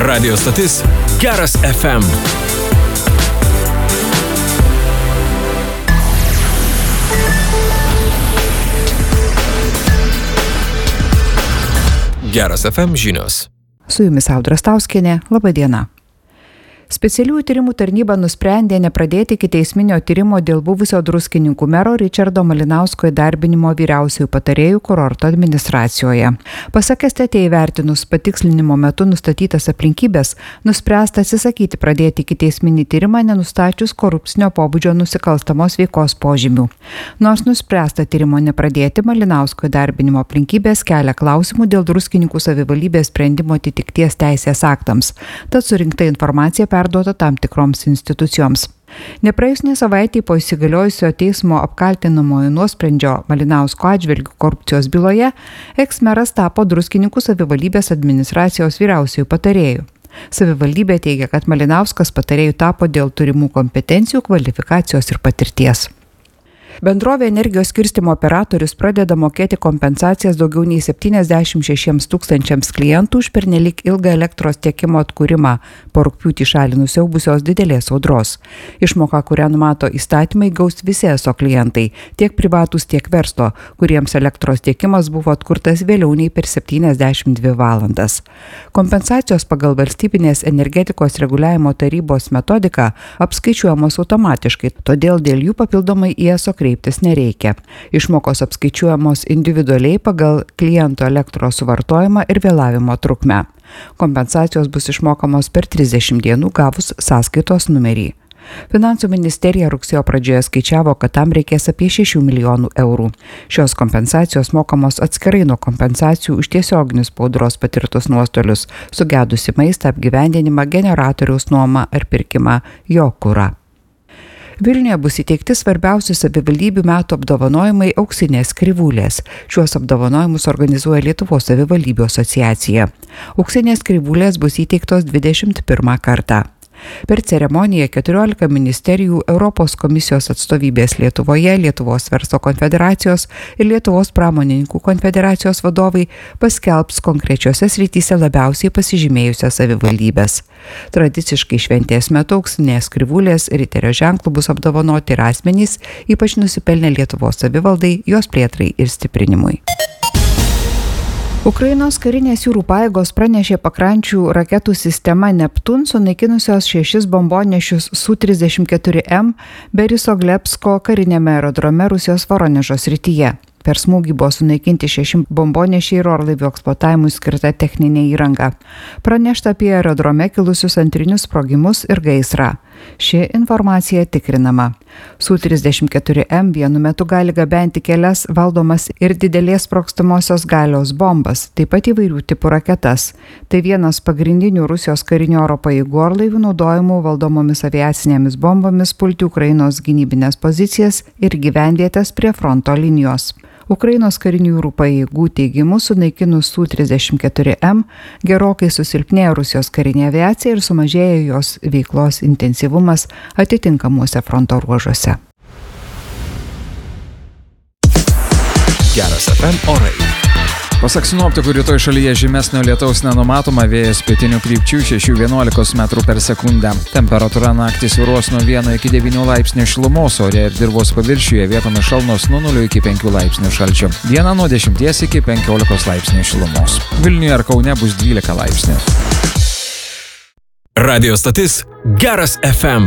Radio stotis Geras FM. Geras FM žinios. Su jumis Audra Stauskienė. Labą dieną. Specialiųjų tyrimų tarnyba nusprendė nepradėti ikiteisminio tyrimo dėl buvusio Druskininkų mero Ričardo Malinausko įdarbinimo vyriausiųjų patarėjų kurorto administracijoje. Pasak STT įvertinus patikslinimo metu nustatytas aplinkybės, nuspręsta atsisakyti pradėti ikiteisminį tyrimą nenustačius korupcinio pobūdžio nusikalstamos veikos požymių. Nors nuspręsta tyrimo nepradėti, Malinausko įdarbinimo aplinkybės kelia klausimų dėl Druskininkų savivaldybės sprendimo atitikties teisės aktams. Tad surinkta informacija perduota tam tikroms institucijoms. Nepraėjus nė savaitei po įsigaliojusio teismo apkaltinamojo nuosprendžio Malinausko atžvilgiu korupcijos byloje, eksmeras tapo Druskininkų savivaldybės administracijos vyriausiųjų patarėjų. Savivaldybė teigia, kad Malinauskas patarėjų tapo dėl turimų kompetencijų, kvalifikacijos ir patirties. Bendrovė Energijos skirstymo operatorius pradeda mokėti kompensacijas daugiau nei 76 tūkstančiams klientų už pernelyg ilgą elektros tiekimo atkūrimą po rugpjūtį šalį nusiaubusios didelės audros. Išmoką, kurią numato įstatymai, gaus visi ESO klientai, tiek privatūs, tiek verslo, kuriems elektros tiekimas buvo atkurtas vėliau nei per 72 valandas. Kompensacijos pagal valstybinės energetikos reguliavimo tarybos metodiką apskaičiuojamos automatiškai, todėl dėl jų papildomai į ESO kreiptis nereikia. Išmokos apskaičiuojamos individualiai pagal kliento elektros suvartojimą ir vėlavimo trukmę. Kompensacijos bus išmokamos per 30 dienų gavus sąskaitos numerį. Finansų ministerija rugsėjo pradžioje skaičiavo, kad tam reikės apie 6 milijonų eurų. Šios kompensacijos mokamos atskirai nuo kompensacijų už tiesioginius po audros patirtus nuostolius, sugedusi maistą, apgyvendinimą, generatoriaus nuomą ar pirkimą jo kurą. Vilniuje bus įteikti svarbiausių savivaldybių metų apdovanojimai Auksinės krivūlės. Šiuos apdovanojimus organizuoja Lietuvos savivaldybių asociacija. Auksinės krivūlės bus įteiktos 21 kartą. Per ceremoniją 14 ministerijų, Europos komisijos atstovybės Lietuvoje, Lietuvos verslo konfederacijos ir Lietuvos pramonininkų konfederacijos vadovai paskelbs konkrečiose srityse labiausiai pasižymėjusias savivaldybės. Tradiciškai šventės metu Auksinės krivūlės riterio ženklų bus apdovanoti ir asmenys, ypač nusipelnę Lietuvos savivaldai, jos plėtrai ir stiprinimui. Ukrainos karinės jūrų pajėgos pranešė pakrančių raketų sistema Neptun sunaikinusios 6 bombonešius Su-34M Berisoglebsko karinėme aerodrome Rusijos Voronežo srityje. Per smūgį buvo sunaikinti 6 bombonešiai ir orlaivių eksploatavimui skirta techninė įranga. Pranešta apie aerodrome kilusius antrinius sprogimus ir gaisrą. Ši informacija tikrinama. Su-34M vienu metu gali gabenti kelias valdomas ir didelės sprogstamosios galios bombas, taip pat įvairių tipų raketas. Tai vienas pagrindinių Rusijos karinių oro pajėgų orlaivių naudojimų valdomomis aviacinėmis bombomis pulti Ukrainos gynybinės pozicijas ir gyvenvietės prie fronto linijos. Ukrainos karinių jūrų pajėgų teigimu sunaikinus Su-34M gerokai susilpnėjo Rusijos karinė aviacija ir sumažėjo jos veiklos intensyvumas atitinkamuose fronto ruožuose. Geras FM orai. Pasak sinoptikų, rytoj šalyje žymesnio lietaus nenumatoma, vėjas pietinių krypčių 6–11 metrų per sekundę. Temperatūra naktį svyruos nuo 1 iki 9 laipsnių šilumos, ore ir dirvos paviršiuje vietomis šalnos nuo 0 iki 5 laipsnių šalčio. Dieną nuo 10 iki 15 laipsnių šilumos. Vilniuje ar Kaune bus 12 laipsnių. Radio stotis Geras FM.